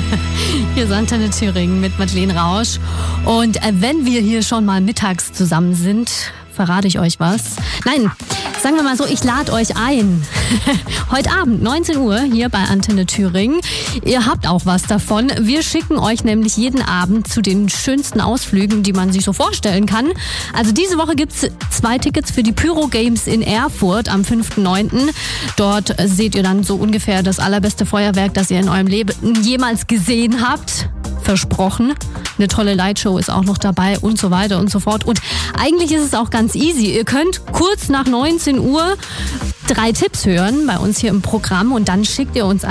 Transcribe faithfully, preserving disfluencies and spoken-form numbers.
Hier ist Antenne Thüringen mit Madeleine Rausch. Und äh, wenn wir hier schon mal mittags zusammen sind, verrate ich euch was. Nein, sagen wir mal so, ich lade euch ein. Heute Abend, neunzehn Uhr, hier bei Antenne Thüringen. Ihr habt auch was davon. Wir schicken euch nämlich jeden Abend zu den schönsten Ausflügen, die man sich so vorstellen kann. Also diese Woche gibt's zwei Tickets für die Pyro Games in Erfurt am fünften neunten Dort seht ihr dann so ungefähr das allerbeste Feuerwerk, das ihr in eurem Leben jemals gesehen habt. Versprochen. Eine tolle Lightshow ist auch noch dabei und so weiter und so fort. Und eigentlich ist es auch ganz easy. Ihr könnt kurz nach neunzehn Uhr drei Tipps hören bei uns hier im Programm und dann schickt ihr uns